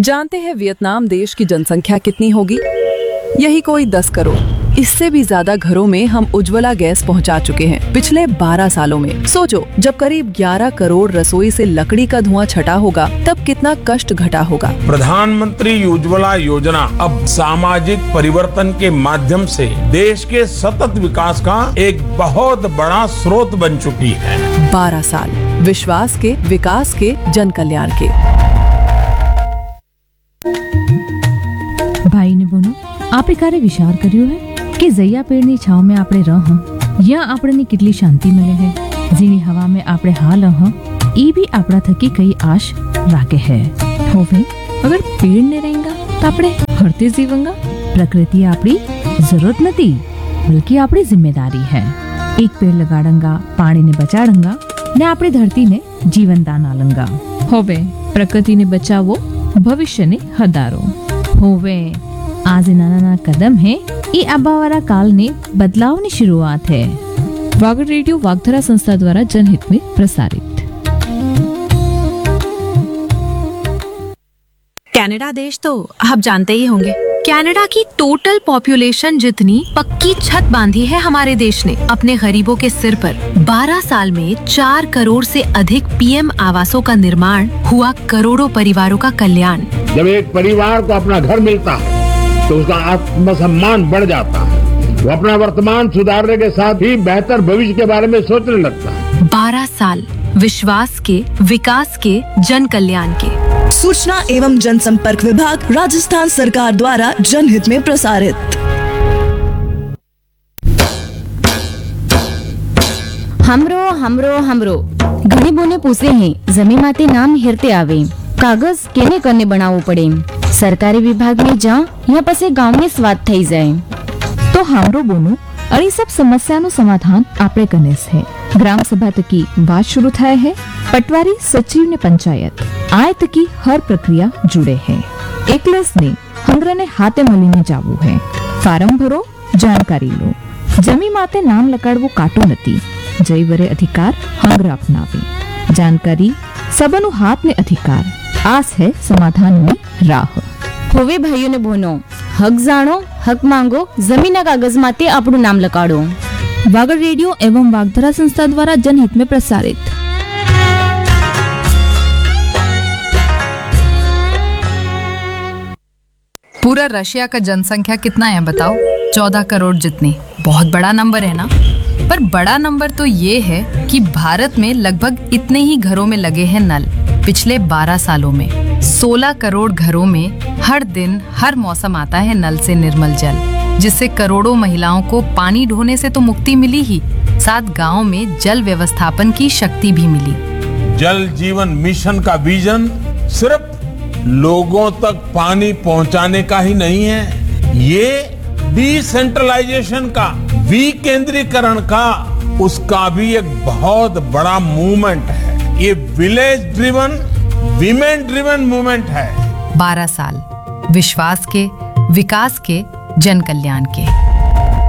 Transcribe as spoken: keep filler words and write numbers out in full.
जानते हैं वियतनाम देश की जनसंख्या कितनी होगी? यही कोई दस करोड़। इससे भी ज्यादा घरों में हम उज्ज्वला गैस पहुंचा चुके हैं पिछले बारह सालों में। सोचो, जब करीब ग्यारह करोड़ रसोई से लकड़ी का धुआं छटा होगा, तब कितना कष्ट घटा होगा। प्रधानमंत्री उज्ज्वला योजना अब सामाजिक परिवर्तन के माध्यम से देश के सतत विकास का एक बहुत बड़ा स्रोत बन चुकी है। बारह साल विश्वास के, विकास के, जन कल्याण के। ભાઈને બોનો આપે ક્યારે વિચાર કર્યો હે કે જૈયા પેડની છાવ में આપણે રહ યા આપણને કેટલી શાંતિ મળે है। जीनी हवा में આપણે હાલ હ ई भी આપણા થકી કઈ આશ રાખે है। હોવે अगर पेड़ ने रहेगा तो આપણે હરતે જીવંગા। प्रकृति આપણી जरूरत નથી बल्कि આપણી जिम्मेदारी है। एक पेड़ लगाड़ंगा, पानी ने बचाड़ंगा ने આપણી धरती ने जीवन दान आलंगा। होवे प्रकृति ने बचावो, भविष्य ने हदारो। होवे आज नाना नाना कदम है, ये आबावारा काल ने बदलाव की शुरुआत है। वागड़ रेडियो वागधरा संस्था द्वारा जनहित में प्रसारित। कनाडा देश तो आप जानते ही होंगे। कनाडा की टोटल पॉपुलेशन जितनी पक्की छत बांधी है हमारे देश ने अपने गरीबों के सिर पर। बारह साल में चार करोड़ से अधिक पीएम आवासों का निर्माण हुआ, करोड़ों परिवारों का कल्याण। जब एक परिवार को अपना घर मिलता है तो उसका आत्मसम्मान बढ़ जाता है। वो अपना वर्तमान सुधारने के साथ ही बेहतर भविष्य के बारे में सोचने लगता है। बारह साल विश्वास के, विकास के, जन कल्याण के। सूचना एवं जनसंपर्क विभाग राजस्थान सरकार द्वारा जनहित में प्रसारित। हमरो हमरो हमरो घणी बोने पूछे हैं जमीन माते नाम हेरते आवे, कागज केने करने बनावो पड़े। सरकारी विभाग में जा यहाँ पसे गांव में स्वाद थई जाए तो हमरो बोनो और सब समस्या नो समाधान आपणे कने है। ग्राम सभा तकी बात शुरू थाय है। पटवारी सचिव ने पंचायत आय तकी हर प्रक्रिया जुड़े है। एकलस ने हंग्र ने हाथे मलीने जावू है। फारम भरो, जानकारी लो। जमी माते नाम लकाड़वो काटो नती। जय वरे अधिकार हंग्र अपनावे। जानकारी सबनु हाथ में अधिकार। आस है समाधान में राह। होवे भाइयों ने बोनो हक जानो, हक मांगो, जमीन कागज माते आपनु नाम लकाड़ो। वागड़ रेडियो एवं वागधरा संस्था द्वारा जनहित में प्रसारित। पूरा रशिया का जनसंख्या कितना है बताओ? चौदह करोड़ जितनी। बहुत बड़ा नंबर है ना? पर बड़ा नंबर तो ये है कि भारत में लगभग इतने ही घरों में लगे हैं नल। पिछले बारह सालों में सोलह करोड़ घरों में हर दिन, हर मौसम आता है नल से निर्मल जल, जिससे करोड़ों महिलाओं को पानी ढोने से तो मुक्ति मिली ही, साथ गांव में जल व्यवस्थापन की शक्ति भी मिली। जल जीवन मिशन का विजन सिर्फ लोगों तक पानी पहुंचाने का ही नहीं है, ये डिसेंट्रलाइजेशन का, विकेंद्रीकरण का, उसका भी एक बहुत बड़ा मूवमेंट है। ये village driven, women driven movement है। बारह साल विश्वास के, विकास के, जन कल्याण के।